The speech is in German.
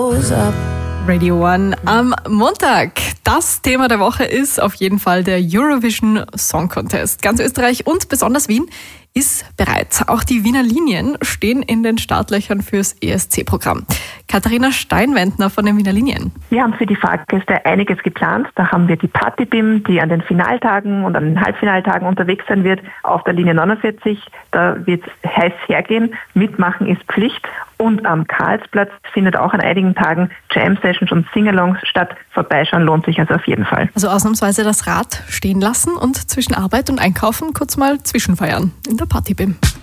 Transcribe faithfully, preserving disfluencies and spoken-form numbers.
Radio One am Montag. Das Thema der Woche ist auf jeden Fall der Eurovision Song Contest. Ganz Österreich und besonders Wien ist bereit. Auch die Wiener Linien stehen in den Startlöchern fürs E S C-Programm. Katharina Steinwendner von den Wiener Linien. Wir haben für die Fahrgäste einiges geplant. Da haben wir die Party-B I M, die an den Finaltagen und an den Halbfinaltagen unterwegs sein wird, auf der Linie neunundvierzig. Da wird es heiß hergehen. Mitmachen ist Pflicht. Und am Karlsplatz findet auch an einigen Tagen Jam-Sessions und Singalongs statt. Vorbeischauen lohnt sich also auf jeden Fall. Also ausnahmsweise das Rad stehen lassen und zwischen Arbeit und Einkaufen kurz mal zwischenfeiern in der Party-B I M.